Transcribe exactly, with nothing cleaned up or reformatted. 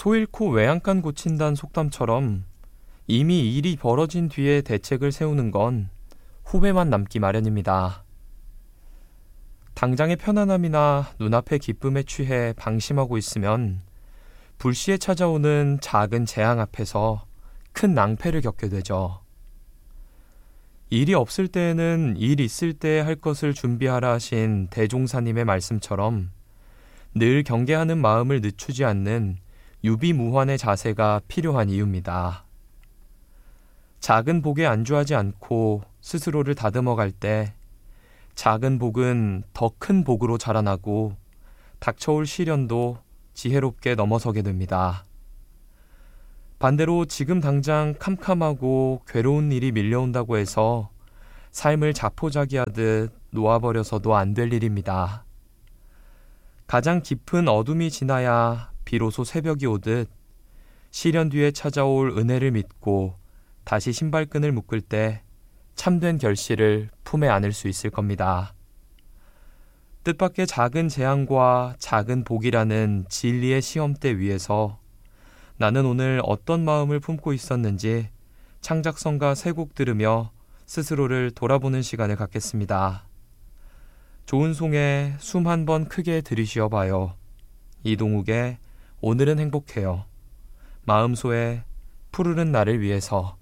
소 잃고 외양간 고친다는 속담처럼 이미 일이 벌어진 뒤에 대책을 세우는 건 후회만 남기 마련입니다. 당장의 편안함이나 눈앞의 기쁨에 취해 방심하고 있으면 불시에 찾아오는 작은 재앙 앞에서 큰 낭패를 겪게 되죠. 일이 없을 때에는 일 있을 때 할 것을 준비하라 하신 대종사님의 말씀처럼 늘 경계하는 마음을 늦추지 않는 유비무환의 자세가 필요한 이유입니다. 작은 복에 안주하지 않고 스스로를 다듬어 갈 때 작은 복은 더 큰 복으로 자라나고 닥쳐올 시련도 지혜롭게 넘어서게 됩니다. 반대로 지금 당장 캄캄하고 괴로운 일이 밀려온다고 해서 삶을 자포자기하듯 놓아버려서도 안 될 일입니다. 가장 깊은 어둠이 지나야 비로소 새벽이 오듯 시련 뒤에 찾아올 은혜를 믿고 다시 신발끈을 묶을 때 참된 결실을 품에 안을 수 있을 겁니다. 뜻밖의 작은 재앙과 작은 복이라는 진리의 시험대 위에서 나는 오늘 어떤 마음을 품고 있었는지 창작성가 세 곡 들으며 스스로를 돌아보는 시간을 갖겠습니다. 좋은 송에 숨 한 번 크게 들이쉬어봐요. 이동욱의 오늘은 행복해요. 마음소의 푸르른 나를 위해서.